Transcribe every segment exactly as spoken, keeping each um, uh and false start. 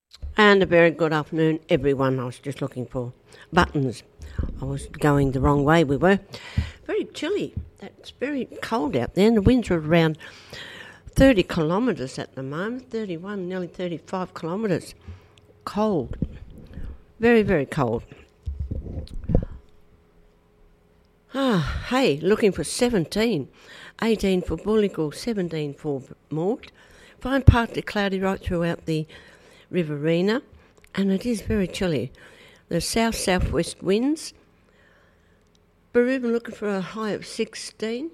And a very good afternoon, everyone. I was just looking for buttons. I was going the wrong way, we were. Very chilly. It's very cold out there, and the winds are around thirty kilometres at the moment, thirty-one, nearly thirty-five kilometres. Cold. Very, very cold. Ah, hey, looking for seventeen. eighteen for Bullingall, seventeen for Mort. Fine, partly cloudy right throughout the Riverina, and it is very chilly. The south-southwest winds. Berubin looking for a high of sixteen,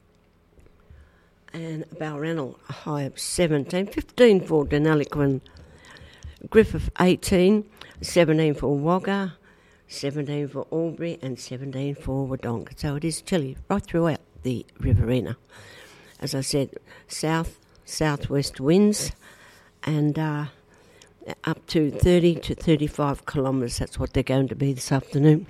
and Balranald a high of seventeen. fifteen for Denaliquin. Griffith eighteen, seventeen for Wagga, seventeen for Albury, and seventeen for Wodonga. So it is chilly right throughout the Riverina. As I said, south-southwest winds, and uh, up to thirty to thirty-five kilometres. That's what they're going to be this afternoon.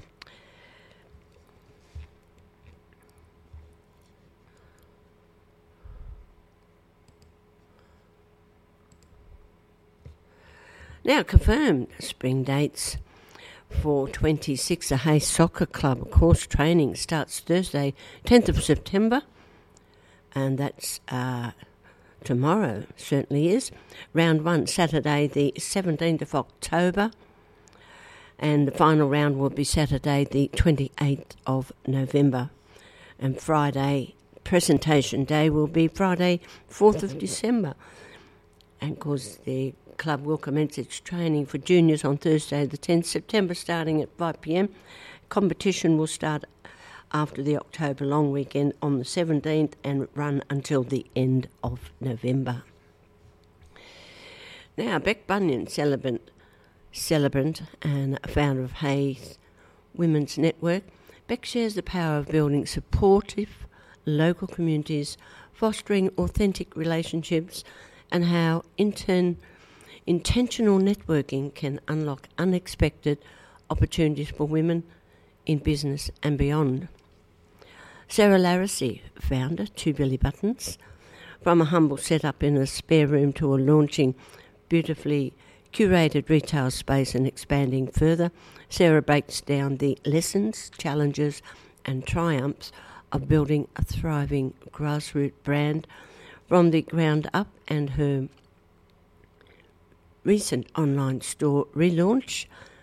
Now, confirmed spring dates for twenty-six. The Hay Soccer Club course training starts Thursday, tenth of September, and that's uh, tomorrow, certainly is. Round one, Saturday the seventeenth of October, and the final round will be Saturday the twenty-eighth of November. And Friday, presentation day, will be Friday, fourth of December. And of course, the club will commence its training for juniors on Thursday the tenth of September, starting at five p m. Competition will start after the October long weekend on the seventeenth and run until the end of November. Now, Beck Bunyan, celebrant, celebrant and founder of Hayes Women's Network, Beck shares the power of building supportive local communities, fostering authentic relationships, and how intern, intentional networking can unlock unexpected opportunities for women in business and beyond. Sarah Larissy, founder, Two Billy Buttons. From a humble setup in a spare room to a launching beautifully curated retail space and expanding further, Sarah breaks down the lessons, challenges and triumphs of building a thriving grassroots brand from the ground up, and her recent online store relaunch.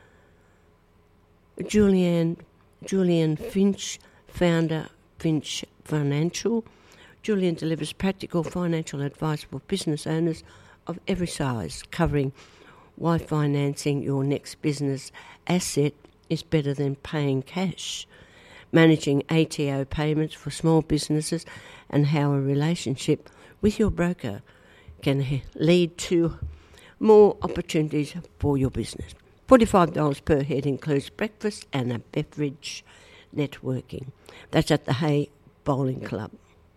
Julianne, Julian Finch, founder, Finch Financial. Julian delivers practical financial advice for business owners of every size, covering why financing your next business asset is better than paying cash, managing A T O payments for small businesses, and how a relationship with your broker can lead to more opportunities for your business. forty-five dollars per head includes breakfast and a beverage networking. That's at the Hay Bowling Club.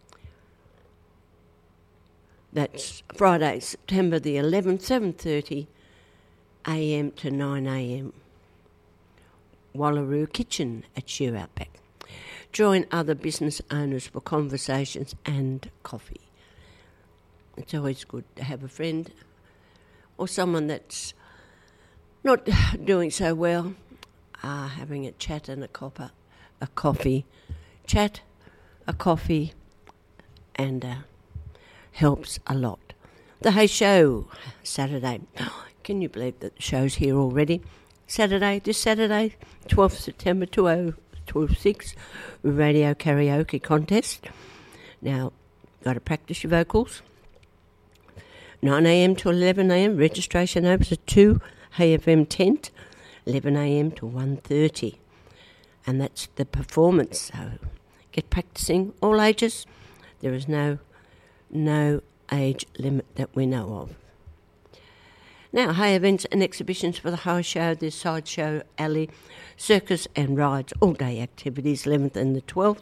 That's Friday, September the eleventh, seven thirty a m to nine a m Wallaroo Kitchen at Sheer Outback. Join other business owners for conversations and coffee. It's always good to have a friend or someone that's not doing so well, uh, having a chat and a copper, a coffee, chat, a coffee, and uh, helps a lot. The Hay Show, Saturday. Can you believe that the show's here already? Saturday, this Saturday, twelfth of September, two thousand six, radio karaoke contest. Now, got to practice your vocals. nine a m to eleven a m, registration opens at two, Hay F M tent, eleven a m to one thirty. And that's the performance, so get practising, all ages. There is no, no age limit that we know of. Now, Hay events and exhibitions for the Hay Show, there's sideshow, alley, circus and rides, all-day activities, eleventh and the twelfth.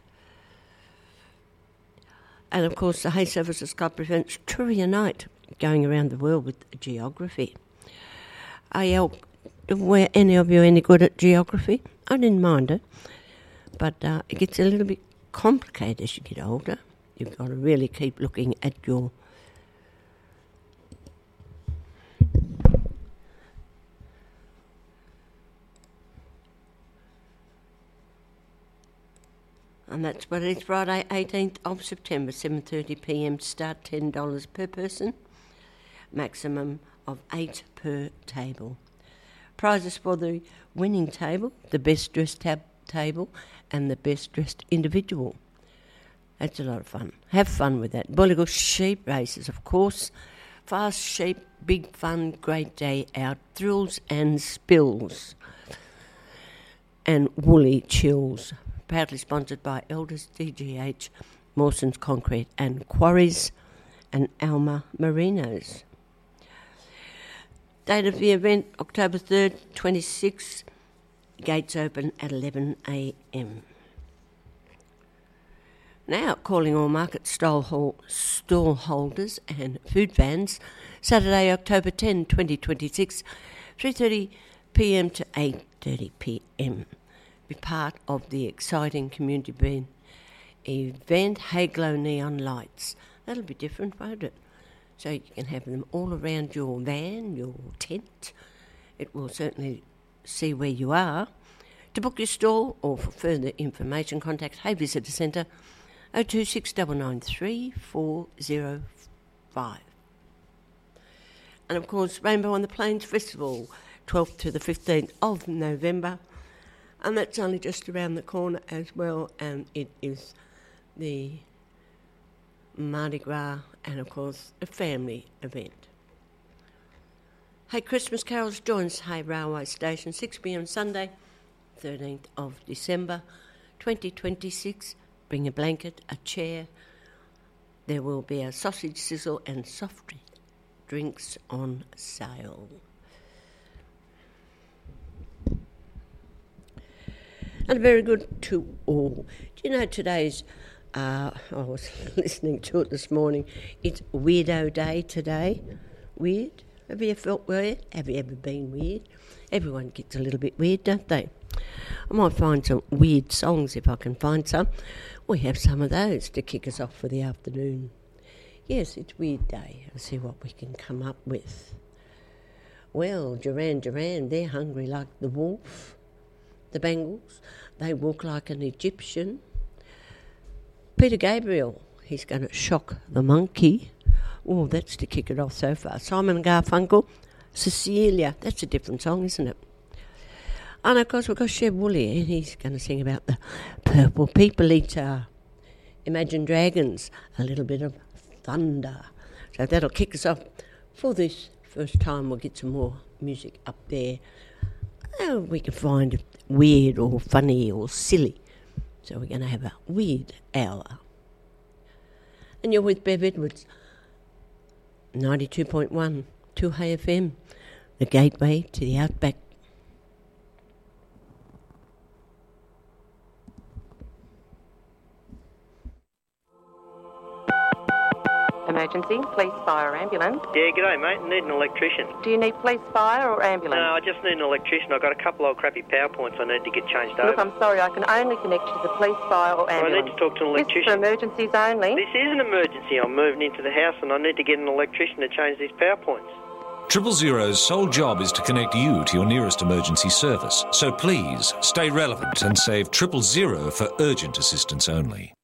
And, of course, the Hay Services Club presents Trivia Night, going around the world with geography. Are you, were any of you any good at geography? I didn't mind it, but uh, it gets a little bit complicated as you get older. You've got to really keep looking at your And that's what it is, Friday, eighteenth of September, seven thirty p m start, ten dollars per person, maximum of eight per table. Prizes for the winning table, the best dressed tab- table and the best dressed individual. That's a lot of fun. Have fun with that. Bullygul sheep races, of course. Fast sheep, big fun, great day out. Thrills and spills. And woolly chills. Proudly sponsored by Elders, D G H, Mawson's Concrete and Quarries, and Alma Marinos. Date of the event, October third, twenty-six. Gates open at eleven a m. Now, calling all market stall, hall, stall holders and food vans, Saturday, October tenth, twenty twenty-six, three thirty p m to eight thirty p m. Be part of the exciting community event, event Hayglow Neon Lights. That'll be different, won't it? So you can have them all around your van, your tent. It will certainly see where you are. To book your stall or for further information, contact Hay Visitor Centre oh two six nine nine three four oh five. And of course, Rainbow on the Plains Festival, twelfth to the fifteenth of November. And that's only just around the corner as well. And it is the Mardi Gras and, of course, a family event. Hay Christmas Carols joins Hay Railway Station, six p m Sunday, thirteenth of December, twenty twenty-six. Bring a blanket, a chair. There will be a sausage sizzle and soft drinks on sale. And very good to all. Do you know today's, uh, I was listening to it this morning, it's Weirdo Day today. Weird? Have you ever felt weird? Have you ever been weird? Everyone gets a little bit weird, don't they? I might find some weird songs if I can find some. We have some of those to kick us off for the afternoon. Yes, it's Weird Day. I'll see what we can come up with. Well, Duran Duran, they're hungry like the wolf. The Bangles, they walk like an Egyptian. Peter Gabriel, he's going to shock the monkey. Oh, that's to kick it off so far. Simon and Garfunkel, Cecilia, that's a different song, isn't it? And of course we've got Sheb Woolley, and he's going to sing about the Purple People Eater. Imagine Dragons, a little bit of thunder. So that'll kick us off for this first time. We'll get some more music up there. Oh, we can find it weird or funny or silly. So we're going to have a weird hour. And you're with Bev Edwards, ninety-two point one, two Hay F M, the gateway to the outback. Emergency, police, fire, ambulance. Yeah, g'day mate, I need an electrician. Do you need police, fire or ambulance? No, I just need an electrician. I've got a couple of crappy power points I need to get changed Look, over. I'm sorry, I can only connect you to the police, fire or ambulance. Well, I need to talk to an electrician. This is for emergencies only. This is an emergency. I'm moving into the house and I need to get an electrician to change these power points. Triple Zero's sole job is to connect you to your nearest emergency service. So please, stay relevant and save Triple Zero for urgent assistance only.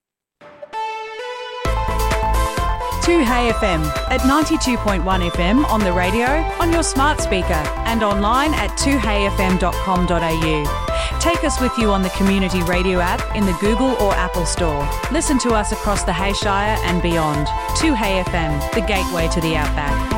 two Hay F M at ninety-two point one F M on the radio, on your smart speaker and online at two hay f m dot com dot a u. Take us with you on the Community Radio app in the Google or Apple Store. Listen to us across the Hayshire and beyond. two Hay F M, the gateway to the outback.